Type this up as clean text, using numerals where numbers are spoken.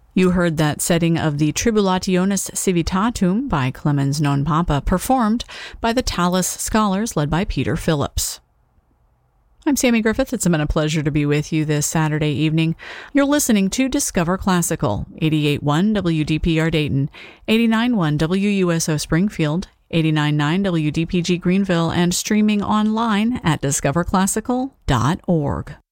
You heard that setting of the Tribulationis Civitatum by Clemens Non Papa, performed by the Tallis Scholars led by Peter Phillips. I'm Sammy Griffith. It's been a pleasure to be with you this Saturday evening. You're listening to Discover Classical, 88.1 WDPR Dayton, 89.1 WUSO Springfield, 89.9 WDPG Greenville, and streaming online at discoverclassical.org.